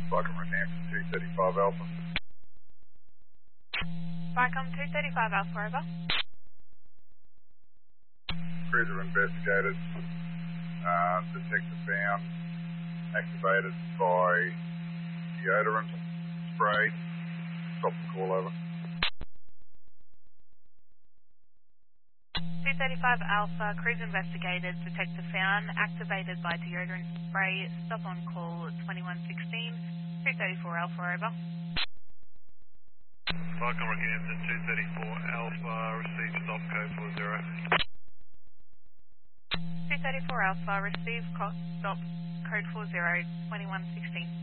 Welcome Rockhampton 235 Alpha. Welcome 235 Alpha, over. Cruiser investigated. Detector found. Activated by deodorant spray. Stop the call, over. 235 Alpha, cruise investigated, detector found, activated by deodorant spray, stop on call 2116, 234 Alpha, over. Welcome Rockhampton 234 Alpha, receive stop code 40. 234 Alpha, receive stop code 40, 2116.